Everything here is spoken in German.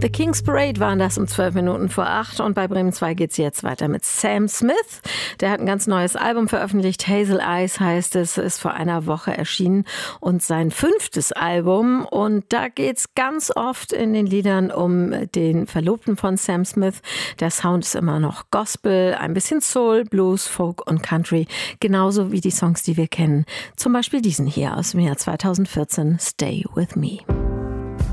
The King's Parade waren das um 12 Minuten vor 8 und bei Bremen 2 geht's jetzt weiter mit Sam Smith. Der hat ein ganz neues Album veröffentlicht, Hazel Eyes heißt es, ist vor einer Woche erschienen und sein 5. Album. Und da geht's ganz oft in den Liedern um den Verlobten von Sam Smith. Der Sound ist immer noch Gospel, ein bisschen Soul, Blues, Folk und Country, genauso wie die Songs, die wir kennen. Zum Beispiel diesen hier aus dem Jahr 2014, Stay With Me.